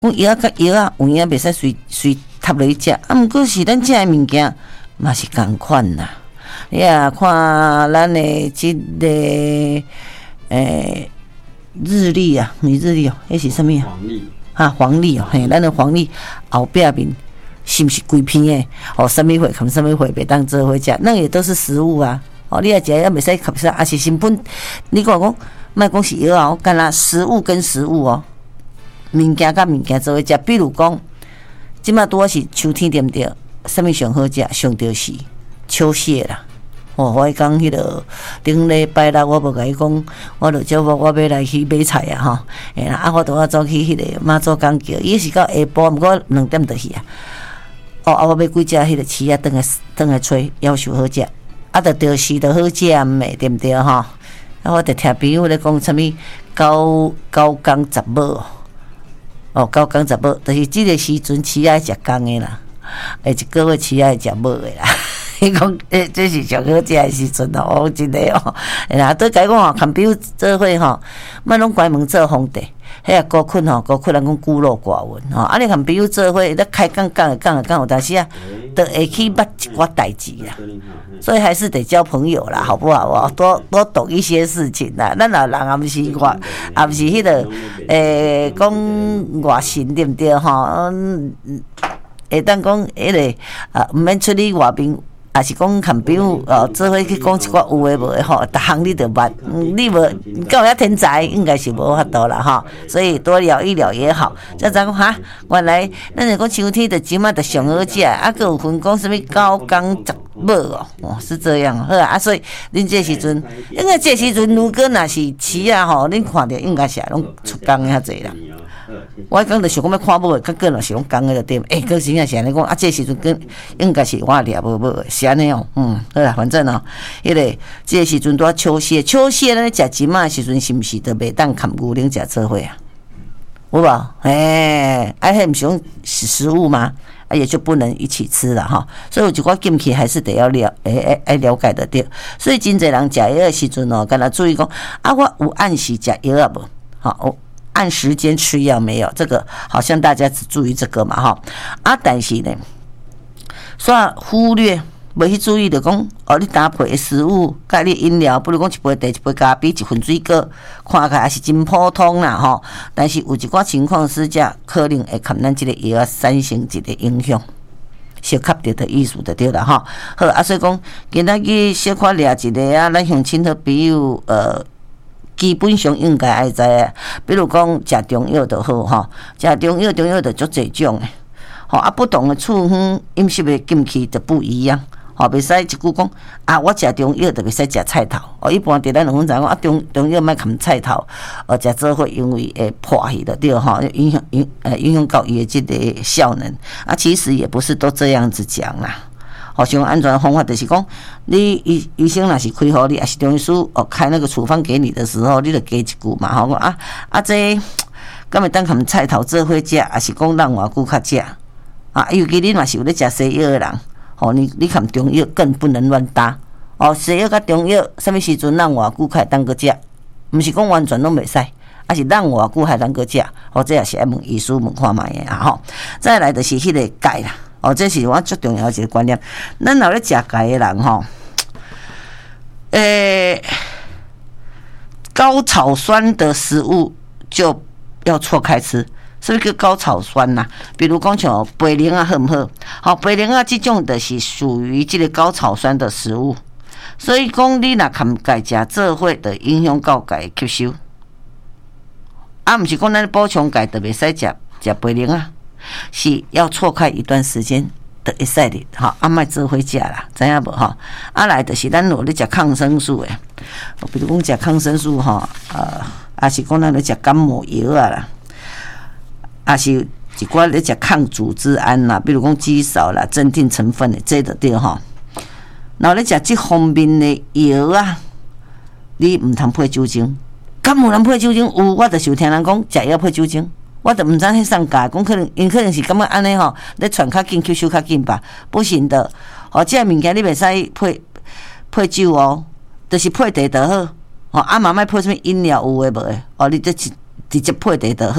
讲药甲药啊，有影袂使随插落去食，毋过是咱食诶物件嘛是共款啦。你啊看咱诶即个日历啊，日历哦，迄是啥物啊？黄历哦，嘿，咱的黄历后壁面是毋是规片诶？哦，什么货含什么货袂当做伙食，那也都是食物啊。哦，你也食也袂使吸收，也是成本。你讲莫讲是药哦，干那食物跟食物哦，物件甲物件做伙食。比如讲，即马拄好是秋天对毋对？什么上好食？上着是秋蟹啦。哦，我讲迄个顶礼拜六，我无甲伊讲，我著叫我要来去买菜啊吼。哎啦，我拄走去迄个妈祖港桥，伊是到下晡，毋过2点就去啊。哦，我买几只迄个翅啊，转来吹，夭寿好食。著时著好食诶，对毋对吼？我著听朋友咧讲，啥物九工十某哦，九工十某，就是即个时阵翅爱食公诶啦，一个月翅爱食某诶啦。伊讲，这是上好食诶时阵哦，真诶哦。啦，对甲伊讲吼，含朋友做伙吼，莫拢关门做皇帝。迄个孤困吼，孤困人讲孤陋寡闻吼。你含朋友做伙，咧开讲有当时啊，都会去捌一寡代志啦。所以还是得交朋友啦，好不好？多懂一些事情啦。咱老人也毋是外，也毋是迄个讲外神对毋对吼？会当讲迄个毋免出去外面。也是讲含朋友做伙去讲一寡有诶无诶吼，逐项你着捌，你无敢有遐天才，应该是无法度啦吼。所以多聊一聊也好。再讲哈，原来咱就讲秋天的即马着上好食，还有分讲什么九工十某哦，是这样好啊。所以恁这时阵，应该这时阵如果若是市啊吼，恁看着应该是拢出工遐济啦。我讲着想讲要看某诶，较个若是拢讲诶就对。佫真正是安尼讲，这时阵跟应该是我掠无诶，是安尼哦。好啦，反正哦，迄个这时阵拄啊秋蟹，咱咧食即马时阵是毋是都袂当含牛奶食做伙啊？有无？迄毋是食物吗？也就不能一起吃了哈。所以有一寡禁忌还是得要了解得到。所以真侪人食药诶时阵哦，敢若注意讲我有按时食药啊无？好。按时间吃药没有？这个好像大家只注意这个嘛哈但是呢，煞忽略袂去注意的讲你搭配的食物、甲你饮料，比如讲一杯茶、一杯咖啡、一份水果，看起来也是真普通啦吼。但是有一寡情况之下，可能会含咱这个药产生一个影响，小吸着的意思就对了哈。好所以讲今仔日小可掠一个咱乡亲好朋友基本上应该爱知啊，比如讲食中药就好吼，食中药就足侪种诶，不同的处方饮食的禁忌就不一样，袂使一句讲我食中药就袂使食菜头，一般伫咱两分知讲中药莫含菜头，食做伙因为会破去的对吼，影响到伊的这个效能其实也不是都这样子讲啦。上安全的方法就是讲，你医生若是开互你，也是中医师开那个处方给你的时候，你就加一句嘛，讲这敢会当含菜头做伙食，也是讲让偌久较食尤其你若是有咧食西药的人，你含中药更不能乱搭西药甲中药，什么时阵让偌久较当个食，毋是讲完全拢袂使。是让偌久还能够食，这也是要问医师问看卖的再来就是迄个钙啦。这是我最重要的一个观念。咱若咧食钙的人高草酸的食物就要错开吃。什么叫高草酸呐？比如讲像白莲好唔好？白莲这种就是属于这个高草酸的食物，所以讲你若含钙食做伙，就影响到钙吸收。毋是讲咱补充钙就袂使食白莲是要错开一段时间就会使的莫做伙食啦，知影无来就是咱有咧食抗生素诶，比如讲食抗生素也是讲咱咧食感冒药啦，也是一寡咧食抗组织胺啦，比如讲肌少啦、镇定成分的这就对然后咧食这方面的药你毋通配酒精。敢有人配酒精？有，我就是有听人讲食药配酒精，我就毋知迄上架，讲可能是感觉安尼咧传较紧，吸收较紧吧，不行的。这物件你袂使配酒就是配茶就好。慢慢配什么饮料有诶无诶？你直接配茶就好。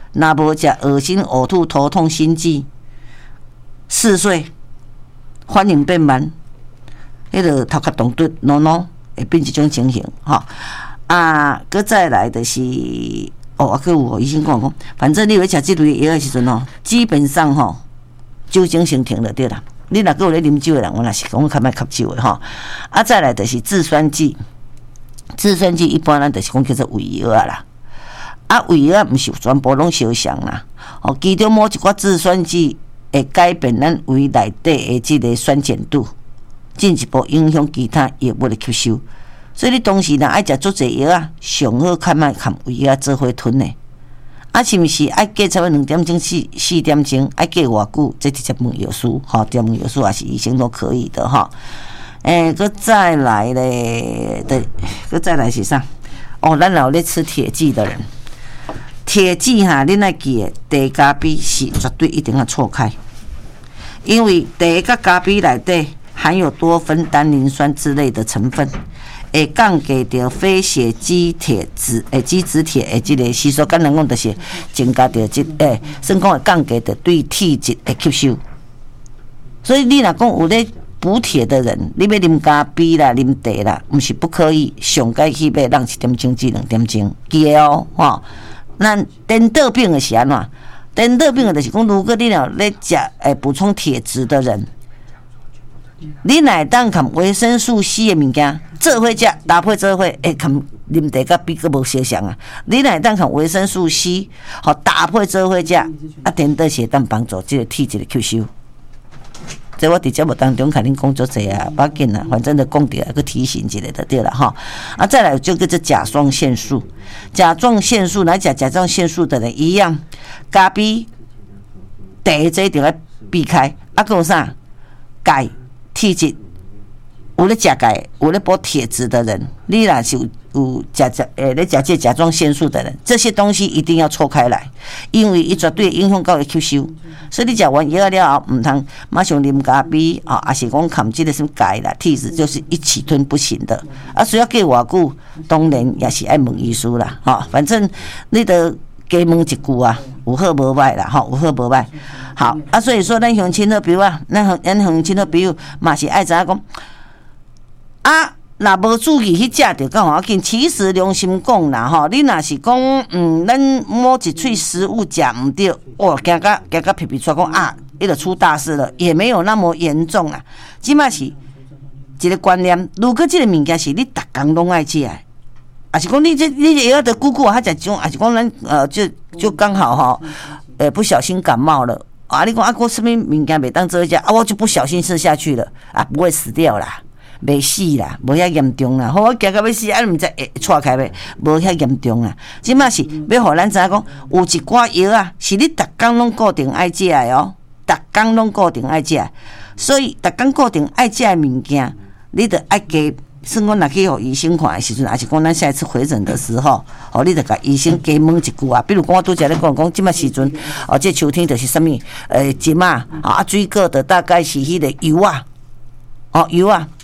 若无食恶心、呕吐、头痛、心悸、嗜睡、反应变慢，迄个头壳动顿、挠挠，会变一种情形吼。搁再来就是还有医生讲，反正你要食即类药的时阵吼，基本上吼酒精先停就对啦。你若有咧啉酒的人，我若是讲较莫吸酒的吼。再来就是制酸剂，制酸剂一般咱就是讲叫做胃药啦。胃药毋是全部拢相像啦，其中某一寡制酸剂会改变咱胃内底的即个酸碱度，进一步影响其他药物的吸收。所以你当时若爱食足济药上好较莫含胃药做伙吞的。是毋是爱隔差不多2点钟、4点钟，爱隔偌久？这直接问药师，直接问药师还是医生都可以的哈。再来咧，再来是啥？咱有咧吃铁剂的人，铁剂恁爱记的，茶加 B 是绝对一定要错开，因为茶甲加 B 内底含有多酚、单宁酸之类的成分。会降低着非血基质铁的即个吸收，简单讲就是增加着算讲会降低着对铁质的吸收。所以你若讲有咧补铁的人，你要啉加 B 啦、啉茶啦，毋是不可以，上该去要让1点钟至2点钟，记得吼。咱颠倒病的是安怎？颠倒病的就是讲，如果你若咧食补充铁质的人。你乃当含维生素 C 的物件做伙食，搭配做伙，含啉茶甲比个无相像啊！你乃当含维生素 C， 搭配做伙食，颠倒是当帮助这个体质的吸收。这我伫节目当中肯定讲足济啊，不要紧啦，反正就讲着个提醒一下就对了哈。再来就叫做甲状腺素，甲状腺素来讲，甲状腺素的人一样，加 B， 茶这一定要避开。还有啥？钙。体质有咧食钙、有咧补铁质的人，你若是有咧食这甲状腺素的人，这些东西一定要错开来，因为伊绝对影响到会吸收。所以你食完药了后，唔通马上啉加 B 还是讲含这个什么钙啦、铁质，就是一起吞不行的。需要过偌久，当然也是爱问医师啦，反正你得加问一句啊，有好无歹啦，有好无歹。好所以说咱乡亲好朋友咱乡亲好朋友嘛是爱知影讲若无注意去食着较要紧。其实良心讲啦你若是讲咱某一喙食物食毋对，惊甲皮皮出讲伊就出大事了，也没有那么严重啊。即嘛是一个观念，如果这个物件是你逐工拢爱食的，还是讲你也要得久久还食种，还是讲咱就刚好不小心感冒了。你讲我什么物件袂当做食我就不小心吃下去了不会死掉啦，袂死啦，无遐严重啦。我惊到要死，毋知会错开袂，无遐严重啦。即马是要互咱知影讲，有一寡药是你逐工拢固定爱食的逐工拢固定爱食，所以逐工固定爱食的物件，你得爱加。算讲若去互医生看的时阵，还是讲咱下一次回诊的时候，你得甲医生加问一句比如讲我拄则咧讲，即马时阵这秋天就是啥物即马水果的大概是迄个油油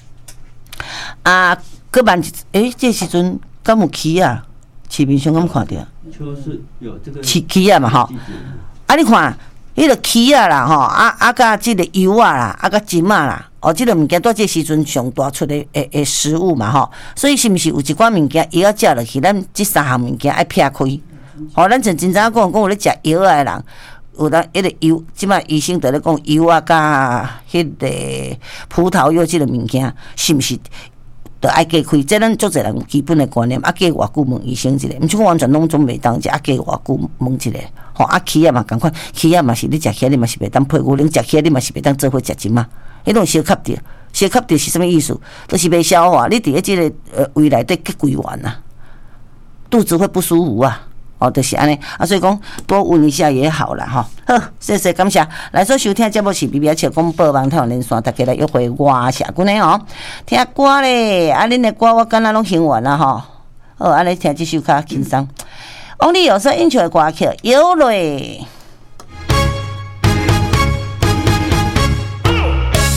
搁万这时阵敢有蛆啊？市面上敢看到？就是有这个蛆啊嘛你看迄个蛆啊啦甲即个油啦甲即马啦。即个物件在这时阵上大出的食物嘛所以是毋是有一寡物件伊要食落去，咱这3项物件爱撇开。咱真知影讲有咧食药的人，有当迄个油，即摆医生在咧讲油甲迄个葡萄柚即个物件，是毋是就爱加开？这咱足侪人基本的观念，加偌久问医生一下，毋是讲完全拢总袂当食，加偌久问一下。蛆嘛共款，蛆嘛是你食起来你嘛是袂当配牛奶，食起来你嘛是袂当做伙食一嘛。迄种小吸着，小吸着是什么意思？就是袂消化，你伫咧即个胃内底结规完啊，肚子会不舒服啊。就是安尼所以讲多闻一下也好啦好，谢谢感谢。来所收听节目是 BBS 笑讲报网台连线，大家来约会我社群的听歌咧，恁的歌我敢若拢听完啦安尼听这首较轻松。王力有时候演唱的歌曲有嘞。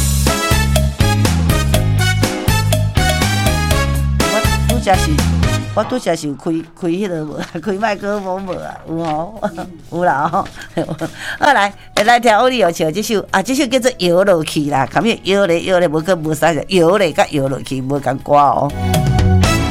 我是我拄则是有开迄个无，开麦克风无啊？有哦，有啦吼。好来听欧丽有唱这首啊，这首叫做摇落去啦，后面摇咧，无啥事，摇咧甲摇落去无共歌哦。